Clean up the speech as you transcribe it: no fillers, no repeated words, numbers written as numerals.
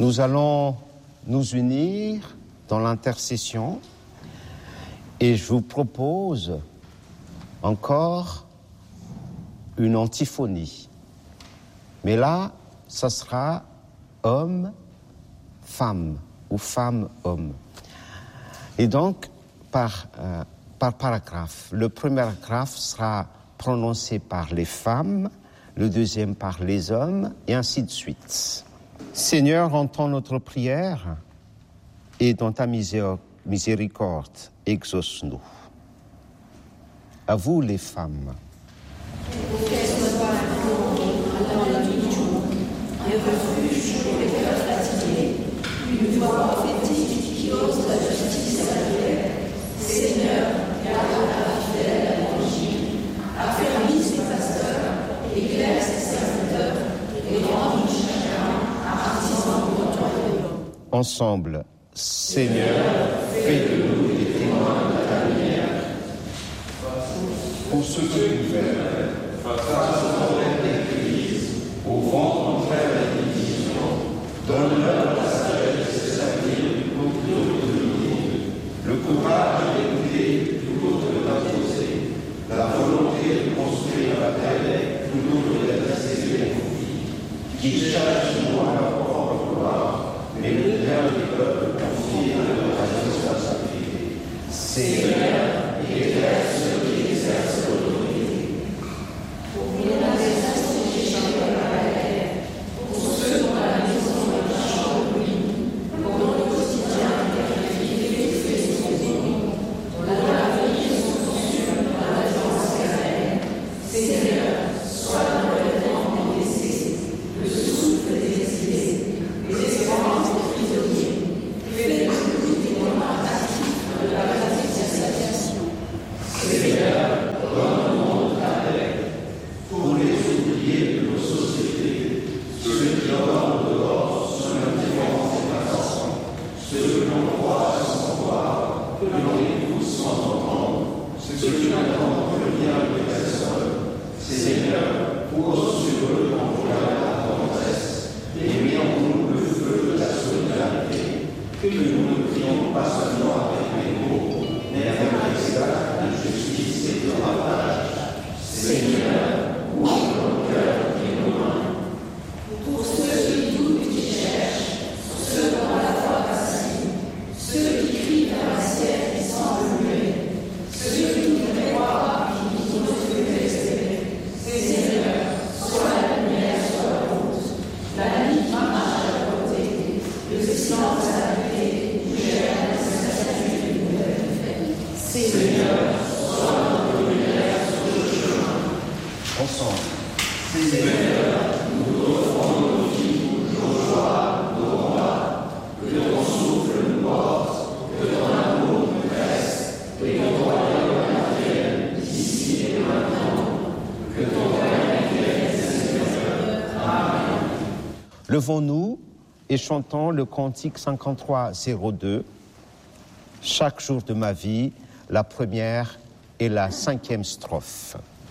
Nous allons nous unir dans l'intercession et je vous propose encore une antiphonie. Mais là, ça sera homme-femme ou femme-homme. Et donc, par paragraphe. Le premier paragraphe sera prononcé par les femmes, le deuxième par les hommes, et ainsi de suite. Seigneur, entends notre prière et dans ta miséricorde, exauce-nous. À vous les femmes. Une voix prophétique qui ose la justice et la paix. Seigneur, garde-la fidèle à l'évangile, affermis ses pasteurs, éclaire ses serviteurs, et rends chacun artisan pour toi. Ensemble, Seigneur, fais de nous des témoins de ta lumière. Pour ceux qui gouvernent, face au problème de l'Église, au vent contraire de la division, donne-leur la sagesse et l'avenir plutôt que de l'unir, le courage d'écouter plutôt que de l'imposer, la volonté de construire la paix plutôt que d'adresser les conflits, qui cherchent non à leur propre gloire, mais le bien des peuples confiés à leur responsabilité. Seigneur, éclaire ceux qui exercent l'autorité. Pour la destinée de la paix, pour ceux dont la maison est un champ de ruines, pour le quotidien pétrifié et fainéant, dont la vie sont consumes par la violence carnelle. Seigneur, sois le revêtement des blessés, le souffle des exilés, les espérances des prisonniers, fais de nous des témoins actifs de la réconciliation. Seigneur, donne-nous ta paix. Pour les oubliés de nos sociétés, ceux qui dorment dehors sous l'indifférence des passants, ceux que l'on croit sans voir, que l'on écoute sans entendre, ceux qui n'attendent que le bien de personne. Seigneur, pose sur eux l'envoi la tendresse, et mets en nous le feu de la solidarité, que nous ne prions pas seulement avec les mots, mais avec des actes de justice et de partage. Seigneur, ouvre nos cœurs et nos mains. Pour ceux qui doutent et qui cherchent, ceux dont la foi vacille, ceux qui crient vers un ciel qui semble muet, ceux qui voudraient croire et qui n'osent plus espérer. Seigneur, sois la lumière sur la route, la nuit marche à la côté, le silence à la paix, gère la certitude de nouvelles. Seigneur, sois notre lumière sur le chemin. Ensemble. Seigneur, nous offrons nos vies, nos joies, nos combats, que ton souffle nous porte, que ton amour nous presse, et que ton royaume vienne d'ici et maintenant, que ton règne vienne, Seigneur. Amen. Levons-nous et chantons le cantique 5302, chaque jour de ma vie, la première et la 5e strophe.